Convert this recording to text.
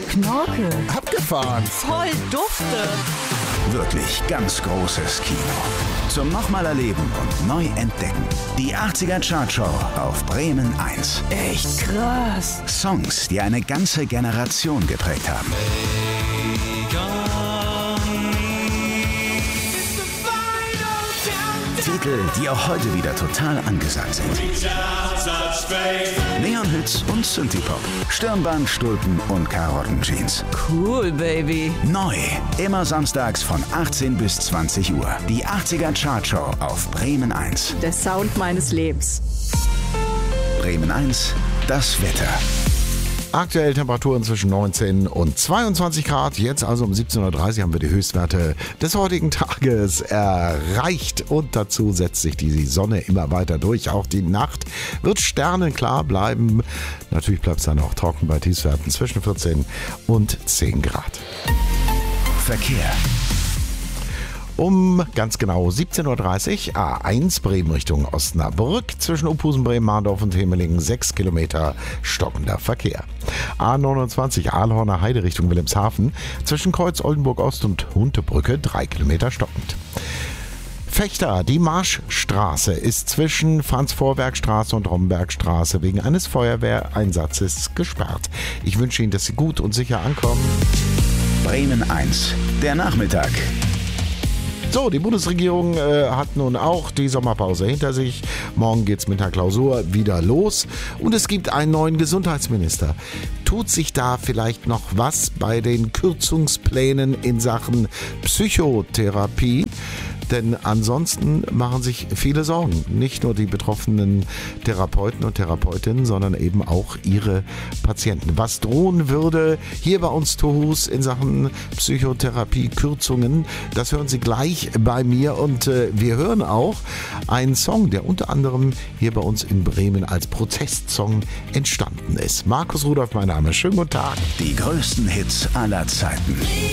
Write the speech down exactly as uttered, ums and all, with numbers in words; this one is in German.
Knorke. Abgefahren. Voll dufte. Wirklich ganz großes Kino. Zum nochmal erleben und neu entdecken. Die achtziger Chartshow auf Bremen eins. Echt krass. Songs, die eine ganze Generation geprägt haben. Titel, die auch heute wieder total angesagt sind. Neon-Hits und Synthie-Pop. Stirnband, Stulpen und Karottenjeans. Cool, Baby. Neu. Immer samstags von achtzehn bis zwanzig Uhr. Die achtziger Chartshow auf Bremen eins. Der Sound meines Lebens. Bremen eins, das Wetter. Aktuell Temperaturen zwischen neunzehn und zweiundzwanzig Grad. Jetzt also um siebzehn Uhr dreißig haben wir die Höchstwerte des heutigen Tages erreicht. Und dazu setzt sich die Sonne immer weiter durch. Auch die Nacht wird sternenklar bleiben. Natürlich bleibt es dann auch trocken bei Tiefstwerten zwischen vierzehn und zehn Grad. Verkehr. Um ganz genau siebzehn Uhr dreißig, A eins Bremen Richtung Osnabrück, zwischen Uphusen, Bremen, Mahndorf und Hemelingen sechs Kilometer stockender Verkehr. A neunundzwanzig Ahlhorner Heide Richtung Wilhelmshaven, zwischen Kreuz Oldenburg Ost und Huntebrücke drei Kilometer stockend. Fechter, die Marschstraße ist zwischen Franz-Vorwerk-Straße und Rombergstraße wegen eines Feuerwehreinsatzes gesperrt. Ich wünsche Ihnen, dass Sie gut und sicher ankommen. Bremen eins, der Nachmittag. So, die Bundesregierung äh, hat nun auch die Sommerpause hinter sich. Morgen geht's mit der Klausur wieder los und es gibt einen neuen Gesundheitsminister. Tut sich da vielleicht noch was bei den Kürzungsplänen in Sachen Psychotherapie? Denn ansonsten machen sich viele Sorgen. Nicht nur die betroffenen Therapeuten und Therapeutinnen, sondern eben auch ihre Patienten. Was drohen würde hier bei uns Tohus in Sachen Psychotherapie-Kürzungen, das hören Sie gleich bei mir. Und äh, wir hören auch einen Song, der unter anderem hier bei uns in Bremen als Protestsong entstanden ist. Markus Rudolph, mein Name. Schönen guten Tag. Die größten Hits aller Zeiten.